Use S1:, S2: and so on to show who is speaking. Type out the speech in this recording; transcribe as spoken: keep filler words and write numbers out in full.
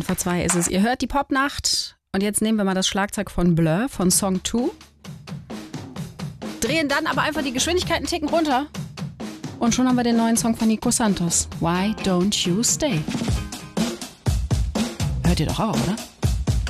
S1: vor zwei ist es. Ihr hört die Popnacht und jetzt nehmen wir mal das Schlagzeug von Blur, von Song zwei. Drehen dann aber einfach die Geschwindigkeit einen Ticken runter. Und schon haben wir den neuen Song von Nico Santos. Why Don't You Stay? Hört ihr doch auch, oder?